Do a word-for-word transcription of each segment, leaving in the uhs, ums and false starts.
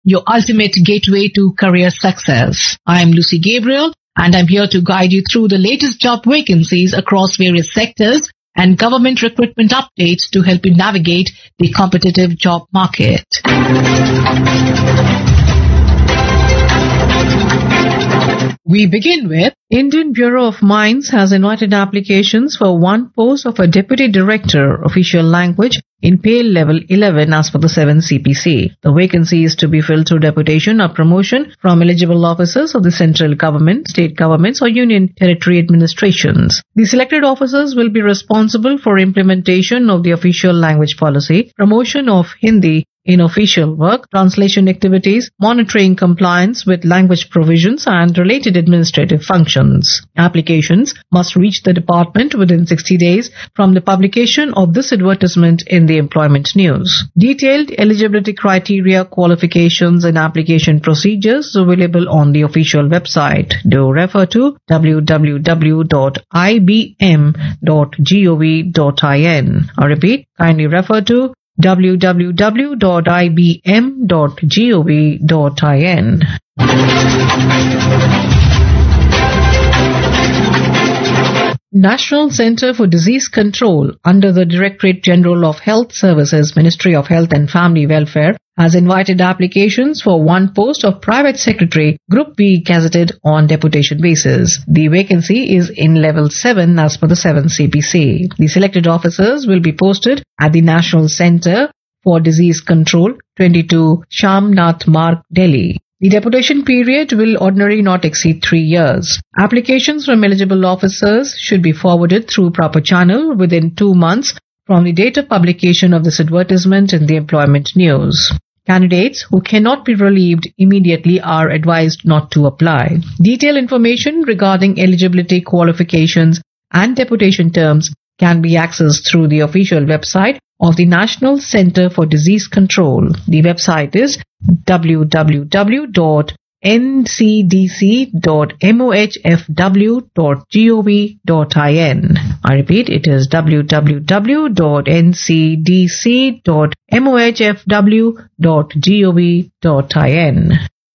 your ultimate gateway to career success. I am Lucy Gabriel, and I'm here to guide you through the latest job vacancies across various sectors and government recruitment updates to help you navigate the competitive job market. We begin with Indian Bureau of Mines has invited applications for one post of a Deputy Director, Official Language, in pay level eleven as per the seven C P C. The vacancy is to be filled through deputation or promotion from eligible officers of the central government, state governments or union territory administrations. The selected officers will be responsible for implementation of the official language policy, promotion of Hindi in official work, translation activities, monitoring compliance with language provisions and related administrative functions. Applications must reach the department within sixty days from the publication of this advertisement in the employment news. Detailed eligibility criteria, qualifications and application procedures available on the official website. Do refer to w w w dot i b m dot gov dot in. I repeat, kindly refer to w w w dot i b m dot gov dot in. National Centre for Disease Control under the Directorate General of Health Services, Ministry of Health and Family Welfare, has invited applications for one post of Private Secretary, Group B, gazetted on deputation basis. The vacancy is in level seven as per the seven C P C. The selected officers will be posted at the National Centre for Disease Control, twenty-two Shamnath Marg, Delhi. The deputation period will ordinarily not exceed three years. Applications from eligible officers should be forwarded through proper channel within two months from the date of publication of this advertisement in the employment news. Candidates who cannot be relieved immediately are advised not to apply. Detailed information regarding eligibility, qualifications and deputation terms can be accessed through the official website of the National Centre for Disease Control. The website is w w w dot n c d c dot m o h f w dot gov dot in. I repeat, it is w w w dot n c d c dot m o h f w dot gov dot in.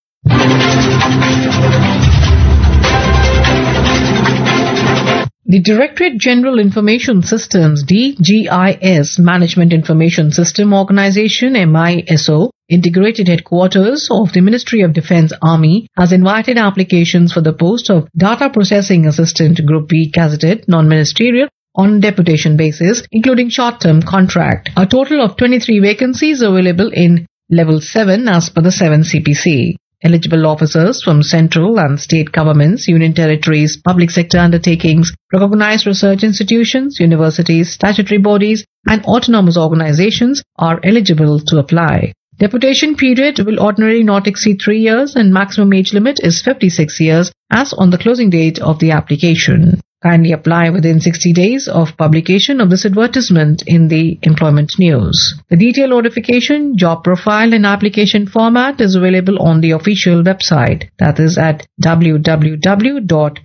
The Directorate General Information Systems D G I S Management Information System Organization M I S O Integrated Headquarters of the Ministry of Defence Army has invited applications for the post of Data Processing Assistant Group B gazetted non-ministerial on deputation basis, including short-term contract. A total of twenty-three vacancies available in level seven as per the seven C P C. Eligible officers from central and state governments, union territories, public sector undertakings, recognized research institutions, universities, statutory bodies, and autonomous organizations are eligible to apply. Deputation period will ordinarily not exceed three years and maximum age limit is fifty-six years as on the closing date of the application. Kindly apply within sixty days of publication of this advertisement in the employment news. The detailed notification, job profile and application format is available on the official website, that is at w w w dot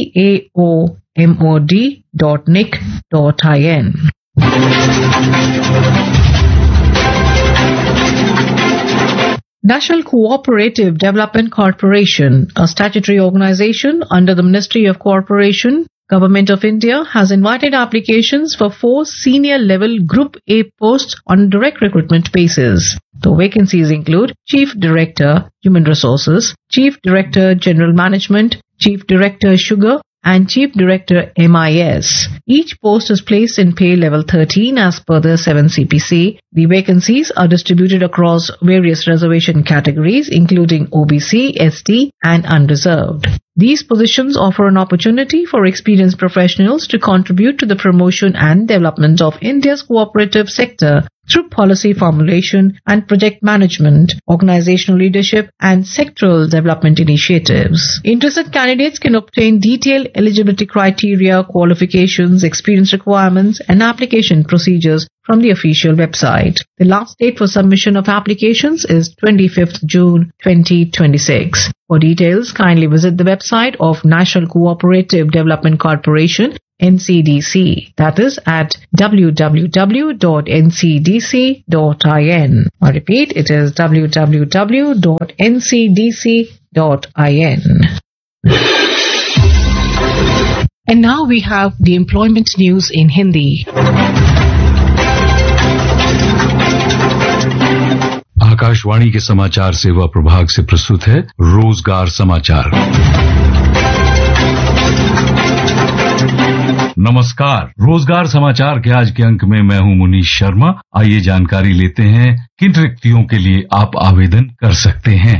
caomod dot nic dot in. National Cooperative Development Corporation, a statutory organization under the Ministry of Corporation, Government of India, has invited applications for four senior level Group A posts on direct recruitment basis. The vacancies include Chief Director, Human Resources, Chief Director, General Management, Chief Director, Sugar, and Chief Director M I S. Each post is placed in pay level thirteen as per the seven C P C. The vacancies are distributed across various reservation categories including O B C, S T and unreserved. These positions offer an opportunity for experienced professionals to contribute to the promotion and development of India's cooperative sector through policy formulation and project management, organizational leadership, and sectoral development initiatives. Interested candidates can obtain detailed eligibility criteria, qualifications, experience requirements, and application procedures from the official website. The last date for submission of applications is twenty-fifth June twenty twenty-six. For details, kindly visit the website of National Cooperative Development Corporation, N C D C. That is at w w w dot n c d c dot i n. I repeat, it is w w w dot n c d c dot i n. And now we have the employment news in Hindi. Akashvani के समाचार सेवा प्रभाग से प्रस्तुत है रोजगार समाचार। नमस्कार, रोजगार समाचार के आज के अंक में मैं हूं मुनीश शर्मा। आइए जानकारी लेते हैं किन रिक्तियों के लिए आप आवेदन कर सकते हैं।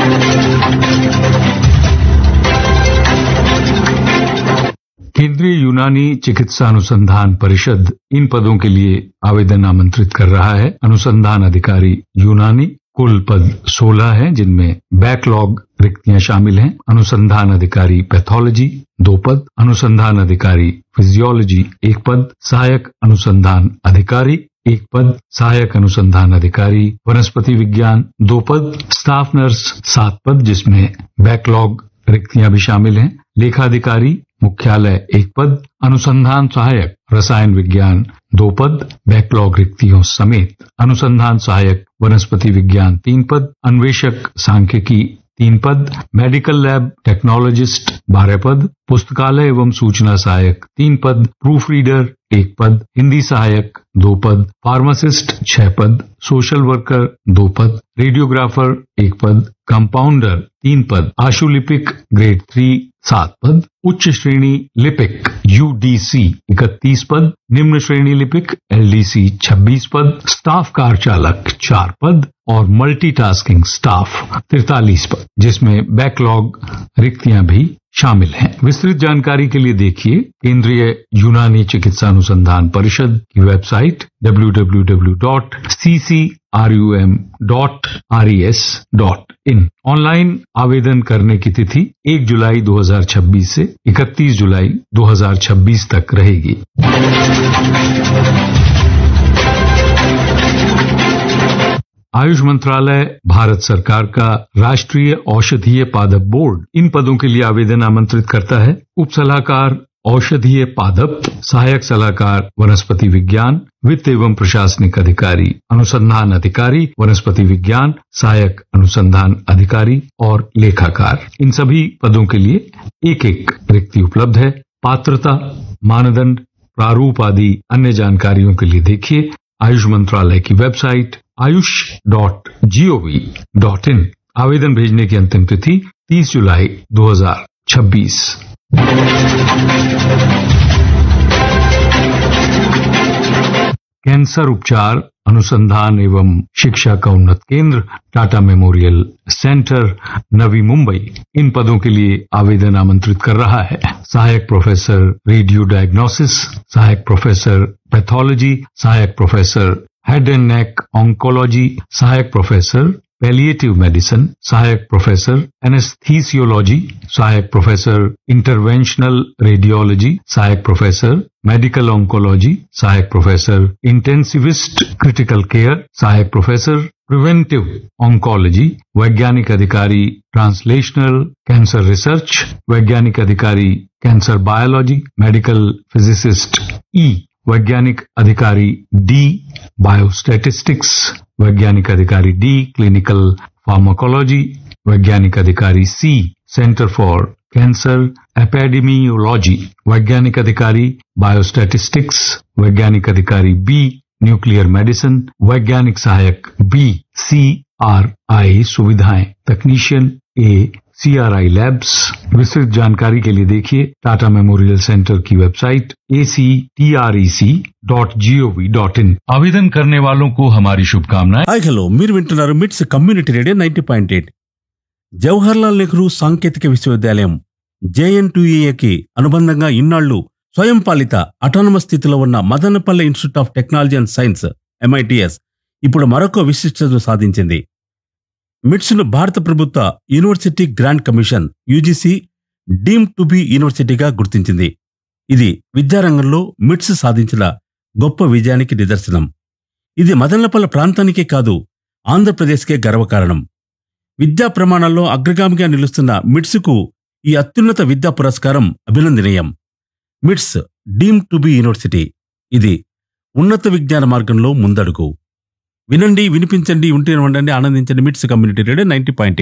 केंद्रीय यूनानी चिकित्सा अनुसंधान परिषद इन पदों के लिए आवेदन आमंत्रित कर रहा है। अनुसंधान अधिकारी यूनानी, कुल पद सोलह हैं, जिनमें बैकलॉग रिक्तियां शामिल हैं। अनुसंधान अधिकारी पैथोलॉजी दो पद, अनुसंधान अधिकारी फिजियोलॉजी एक पद, सहायक अनुसंधान अधिकारी एक पद, सहायक अनुसंधान अधिकारी वनस्पति विज्ञान दो पद, स्टाफ नर्स सात पद जिसमें बैकलॉग रिक्तियां भी शामिल हैं। लेखाधिकारी मुख्यालय एक पद, अनुसंधान सहायक रसायन विज्ञान दो पद बैकलॉग रिक्तियों समेत, अनुसंधान सहायक वनस्पति विज्ञान तीन पद, अन्वेषक सांख्यिकी तीन पद, मेडिकल लैब टेक्नोलॉजिस्ट बारह पद, पुस्तकालय एवं सूचना सहायक तीन पद, प्रूफ रीडर एक पद, हिंदी सहायक दो पद, फार्मासिस्ट छह पद, सोशल वर्कर दो पद, रेडियोग्राफर एक पद, कंपाउंडर तीन पद, आशुलिपिक ग्रेड थ्री सात पद, उच्च श्रेणी लिपिक यूडीसी इकतीस पद, निम्न श्रेणी लिपिक एलडीसी छब्बीस पद, स्टाफ कार चालक चार पद और मल्टीटास्किंग स्टाफ तैंतालीस पद, जिसमें बैकलॉग रिक्तियां भी शामिल हैं। विस्तृत जानकारी के लिए देखिए केंद्रीय यूनानी चिकित्सा अनुसंधान परिषद की website W W W dot C C R you M dot R E S dot in. Online आवेदन करने की तिथि एक जुलाई दो हजार छब्बीस से इकतीस जुलाई दो हजार छब्बीस तक रहेगी। आयुष मंत्रालय भारत सरकार का राष्ट्रीय औषधीय पादप बोर्ड इन पदों के लिए आवेदन आमंत्रित करता है। उप सलाहकार औषधीय पादप, सहायक सलाहकार वनस्पति विज्ञान, वित्त एवं प्रशासनिक अधिकारी, अनुसंधान अधिकारी वनस्पति विज्ञान, सहायक अनुसंधान अधिकारी और लेखाकार, इन सभी पदों के लिए एक एक रिक्ति उपलब्ध है। पात्रता, मानदंड, प्रारूप आदि अन्य जानकारियों के लिए देखिए आयुष मंत्रालय की website Ayush dot G O V dot in. आवेदन भेजने की अंतिम तिथि तीस जुलाई दो हजार छब्बीस। कैंसर उपचार अनुसंधान एवं शिक्षा का उन्नत केंद्र टाटा मेमोरियल सेंटर नवी मुंबई इन पदों के लिए आवेदन आमंत्रित कर रहा है। सहायक प्रोफेसर रेडियो डायग्नोसिस, सहायक प्रोफेसर पैथोलॉजी, सहायक professor head and neck oncology, सहायक प्रोफेसर पैलिएटिव मेडिसिन, सहायक प्रोफेसर एनेस्थीसियोलॉजी, सहायक प्रोफेसर इंटरवेंशनल रेडियोलॉजी, सहायक प्रोफेसर मेडिकल ऑन्कोलॉजी, सहायक प्रोफेसर इंटेंसिविस्ट क्रिटिकल केयर, सहायक प्रोफेसर प्रिवेंटिव ऑन्कोलॉजी, वैज्ञानिक अधिकारी ट्रांसलेशनल कैंसर रिसर्च, वैज्ञानिक अधिकारी कैंसर बायोलॉजी, मेडिकल फिजिसिस्ट ई, वैज्ञानिक अधिकारी डी बायोस्टैटिस्टिक्स, वैज्ञानिक अधिकारी डी क्लिनिकल फार्माकोलॉजी, वैज्ञानिक अधिकारी C centre for cancer epidemiology, वैज्ञानिक अधिकारी बायोस्टैटिस्टिक्स, वैज्ञानिक अधिकारी बी न्यूक्लियर मेडिसिन, वैज्ञानिक सहायक बी सी आर आई सुविधाएं, तकनीशियन ए सी आर आई लैब्स। विस्तृत जानकारी के लिए देखिए टाटा मेमोरियल सेंटर की website A C T R E C dot G O V dot in. आवेदन करने वालों को हमारी शुभकामनाएं। హాయ్ హలో, మీరు వింటున్నారు మిట్స్ community radio ninety point eight. Jawaharlal Nehru సాంకేతిక విశ్వవిద్యాలయం జే ఎన్ టూ ఏ కి అనుబంధంగా ఇన్నాళ్లు స్వయం పాలిత అటానమస్ స్థితిలో ఉన్న Madanapalle institute of technology and science M I T S ఇప్పుడు మరొక విశిష్టత సాధించింది. మిట్స్ ను భారత ప్రభుత్వ university grant commission you G see deem to be యూనివర్సిటీగా గుర్తించింది. ఇది విద్యారంగంలో మిట్స్ సాధించిన గొప్ప విజయానికి నిదర్శనం. ఇది మదనపల్లె ప్రాంతానికే కాదు, ఆంధ్రప్రదేశ్కే గర్వకారణం. విద్యా ప్రమాణాల్లో అగ్రగామిగా నిలుస్తున్న మిట్స్ కు ఈ అత్యున్నత విద్యా పురస్కారం అభినందనీయం. మిట్స్ డీమ్ టు బి యూనివర్సిటీ. ఇది ఉన్నత విజ్ఞాన మార్గంలో ముందడుగు. వినండి, వినిపించండి, ఉంటే ఉండండి, ఆనందించండి. మిట్స్ కమ్యూనిటీ రేడియో నైంటీ పాయింట్